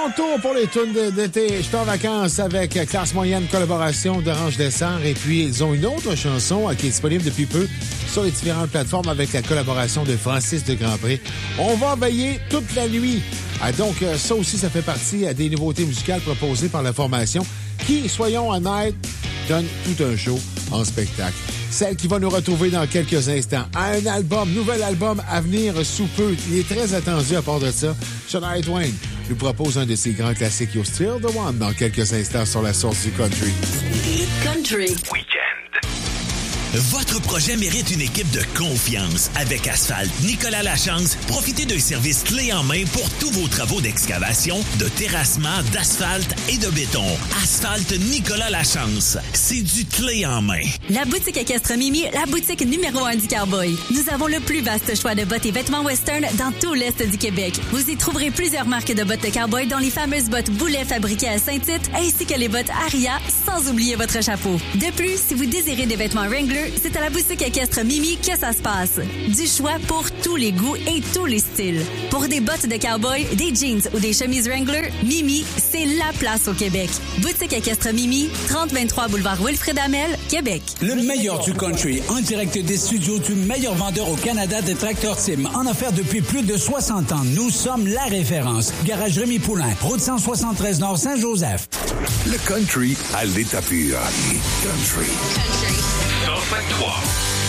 Mon tour pour les tunes d'été. Je suis en vacances avec Classe Moyenne, collaboration d'Orange Dessert. Et puis, ils ont une autre chanson qui est disponible depuis peu sur les différentes plateformes avec la collaboration de Francis de Grandpré. On va veiller toute la nuit. Donc, ça aussi, ça fait partie des nouveautés musicales proposées par la formation qui, soyons honnêtes, donne tout un show en spectacle. Celle qui va nous retrouver dans quelques instants. Un album, nouvel album à venir sous peu. Il est très attendu à part de ça. Shania Twain nous propose un de ses grands classiques, You're Still the One, dans quelques instants sur la source du country. Country Weekend. Votre projet mérite une équipe de confiance. Avec Asphalt Nicolas Lachance, profitez d'un service clé en main pour tous vos travaux d'excavation, de terrassement, d'asphalte et de béton. Asphalt Nicolas Lachance, c'est du clé en main. La boutique équestre Mimi, la boutique numéro 1 du cowboy. Nous avons le plus vaste choix de bottes et vêtements western dans tout l'Est du Québec. Vous y trouverez plusieurs marques de bottes de cowboy, dont les fameuses bottes Boulet fabriquées à Saint-Tite, ainsi que les bottes Aria, sans oublier votre chapeau. De plus, si vous désirez des vêtements Wrangler, c'est à la boutique équestre Mimi que ça se passe. Du choix pour tous les goûts et tous les styles. Pour des bottes de cowboy, des jeans ou des chemises Wrangler, Mimi, c'est la place au Québec. Boutique équestre Mimi, 3023 boulevard Wilfrid Hamel, Québec. Le meilleur du country, en direct des studios du meilleur vendeur au Canada de Tracteur Tim, en affaires depuis plus de 60 ans. Nous sommes la référence. Garage Rémi Poulain, route 173 Nord Saint-Joseph. Le country à l'état pur. Country. 123.